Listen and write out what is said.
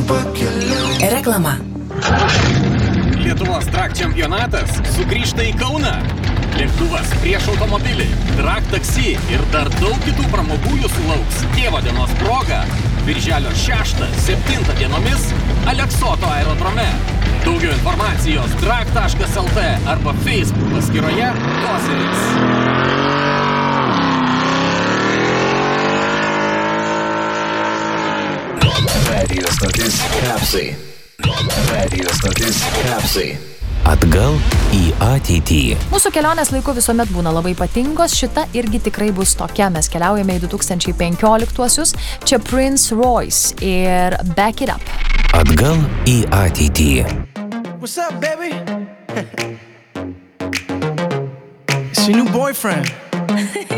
Reklama. Lietuvos drag čempionatas sugrįžta į Kauną. Lėktuvas prieš automobilį, drag taksi ir dar daug kitų pramogų jūsų lauks Tėvo dienos proga. Birželio 6-7 dienomis Aleksoto aerodrome. Daugiau informacijos drag.lt arba Facebook paskyroje Kozeris. Radio stotis Kapsai. Radio stotis Kapsai. Atgal į ateitį. Mūsų kelionės laiku visuomet būna labai ypatingos, šita irgi tikrai bus tokia. Mes keliaujame į 2015-uosius, čia Prince Royce ir Back It Up. Atgal į ateitį. What's up, baby? It's your new boyfriend.